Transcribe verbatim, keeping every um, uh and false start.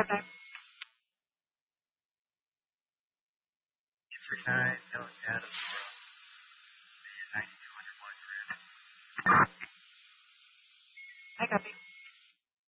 time. Answer kind, yellow cat, ninety-two hundred blood grid. I copy.